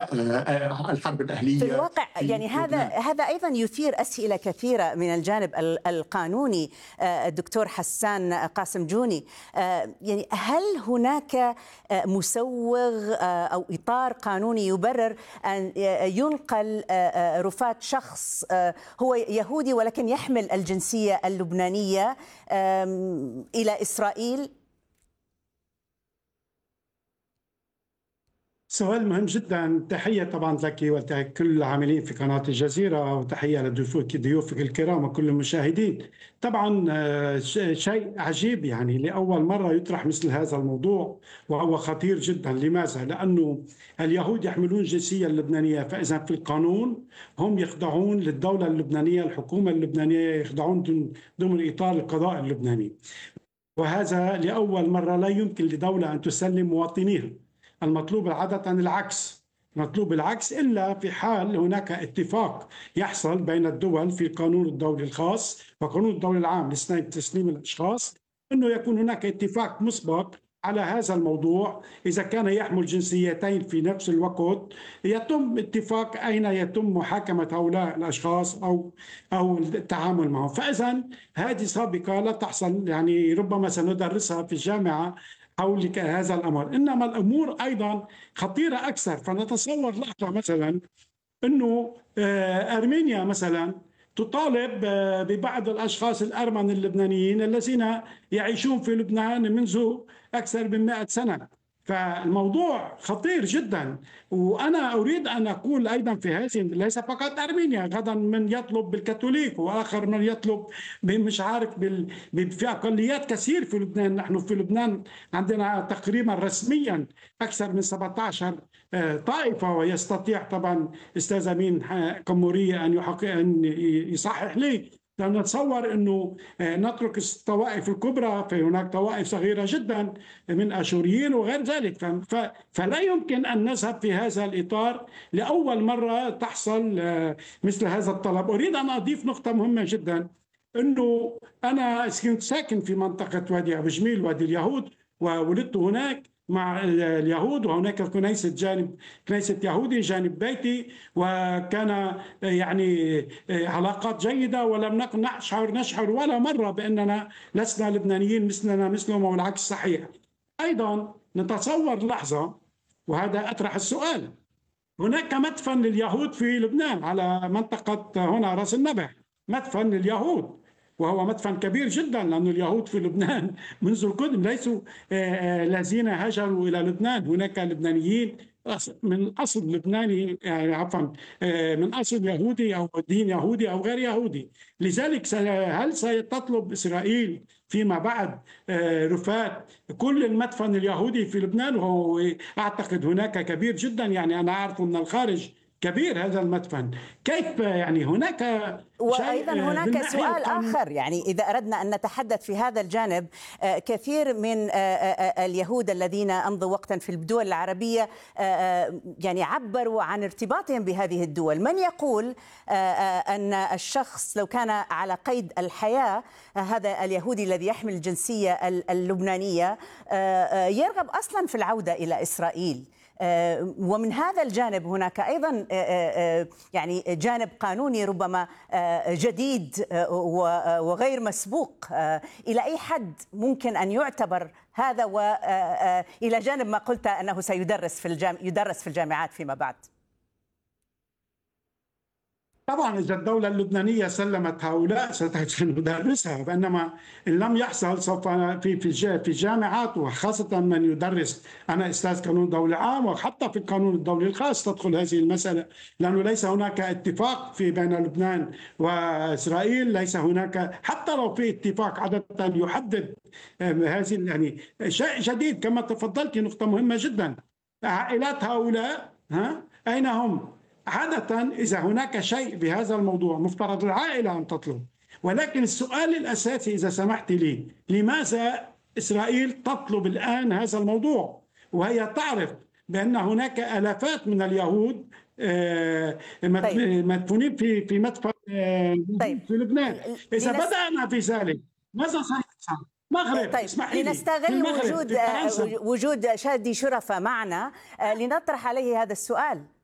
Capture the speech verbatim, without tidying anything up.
الحرب الأهلية. في الواقع يعني هذا هذا أيضا يثير أسئلة كثيرة من الجانب القانوني. الدكتور حسان قاسم جوني، يعني هل هناك مسوغ أو إطار قانوني يبرر أن ينقل رفاة شخص هو يهودي ولكن يحمل الجنسية اللبنانية إلى إسرائيل؟ سؤال مهم جدا. تحية طبعا لك ولكل العاملين في قناة الجزيرة، وتحية لضيوفك الكرام وكل المشاهدين. طبعا شيء عجيب، يعني لأول مرة يطرح مثل هذا الموضوع، وهو خطير جدا. لماذا؟ لأنه اليهود يحملون الجنسية اللبنانية، فإذا في القانون هم يخضعون للدولة اللبنانية، الحكومة اللبنانية يخضعون ضمن إطار القضاء اللبناني، وهذا لأول مرة. لا يمكن لدولة أن تسلم مواطنيها. المطلوب عادة العكس، مطلوب العكس إلا في حال هناك اتفاق يحصل بين الدول في القانون الدولي الخاص وقانون الدولي العام لتسليم الأشخاص، أنه يكون هناك اتفاق مسبق على هذا الموضوع. إذا كان يحمل جنسيتين في نفس الوقت، يتم اتفاق أين يتم محاكمة هؤلاء الأشخاص أو أو التعامل معهم. فإذا هذه سابقة لا تحصل، يعني ربما سندرسها في الجامعة حول هذا الأمر. إنما الأمور أيضا خطيرة أكثر. فنتصور لحظة مثلا أنه أرمينيا مثلا تطالب ببعض الأشخاص الأرمن اللبنانيين الذين يعيشون في لبنان منذ أكثر من مئة سنة. فالموضوع خطير جدا. وأنا أريد أن أقول أيضا في هذه، ليس فقط أرمينيا، غدا من يطلب بالكاثوليك، وآخر من يطلب مش عارف بال... في أقليات كثير في لبنان. نحن في لبنان عندنا تقريبا رسميا أكثر من سبعة عشر طائفة، ويستطيع طبعا أستاذ أمين قمورية أن يحقق أن يصحح لي. نتصور أنه نترك الطوائف الكبرى، في هناك طوائف صغيرة جدا من أشوريين وغير ذلك. فلا يمكن أن نذهب في هذا الإطار. لأول مرة تحصل مثل هذا الطلب. أريد أن أضيف نقطة مهمة جدا، أنه أنا كنت ساكن في منطقة وادي أبو جميل، وادي اليهود، وولدت هناك مع اليهود، وهناك كنيسة جانب كنيسة يهودي جانب بيتي، وكان يعني علاقات جيدة، ولم نكن نشعر نشعر ولا مرة بأننا لسنا لبنانيين مثلنا مثلهم، والعكس صحيح. أيضا نتصور لحظة، وهذا أطرح السؤال، هناك مدفن لليهود في لبنان على منطقة هنا رأس النبع، مدفن لليهود، وهو مدفن كبير جدا، لأن اليهود في لبنان منذ القدم ليسوا الذين هاجروا إلى لبنان. هناك لبنانيين من أصل لبناني، يعني عفوا من أصل يهودي أو دين يهودي أو غير يهودي. لذلك هل ستطلب إسرائيل فيما بعد رفاة كل المدفن اليهودي في لبنان؟ وهو أعتقد هناك كبير جدا، يعني أنا أعرف من الخارج كبير هذا المدفن. كيف يعني هناك وأيضا هناك سؤال آخر، يعني إذا أردنا أن نتحدث في هذا الجانب، كثير من اليهود الذين أمضوا وقتا في الدول العربية يعني عبروا عن ارتباطهم بهذه الدول. من يقول أن الشخص لو كان على قيد الحياة، هذا اليهودي الذي يحمل الجنسية اللبنانية، يرغب أصلا في العودة إلى إسرائيل. ومن هذا الجانب هناك أيضا يعني جانب قانوني ربما جديد وغير مسبوق. إلى أي حد ممكن أن يعتبر هذا، وإلى جانب ما قلت أنه سيدرس في الجام... يدرس في الجامعات فيما بعد؟ طبعا إذا الدولة اللبنانية سلمت هؤلاء سندرسها، بينما إن لم يحصل سوف في في في الجامعات، وخاصة من يدرس، أنا أستاذ قانون دولي عام، وحتى في القانون الدولي الخاص تدخل هذه المسألة، لأنه ليس هناك اتفاق في بين لبنان وإسرائيل. ليس هناك، حتى لو في اتفاق عادة يحدد هذه، يعني شيء جديد كما تفضلت، نقطة مهمة جدا. عائلات هؤلاء ها أين هم؟ عادة إذا هناك شيء بهذا الموضوع مفترض العائلة أن تطلب. ولكن السؤال الأساسي إذا سمحت لي، لماذا إسرائيل تطلب الآن هذا الموضوع وهي تعرف بأن هناك آلافات من اليهود مدفونين في في مدفن في لبنان؟ إذا بدأنا في ذلك ماذا سيحصل؟ مغرب. طيب لنستغل وجود وجود شادي شرفة معنا لنطرح عليه هذا السؤال.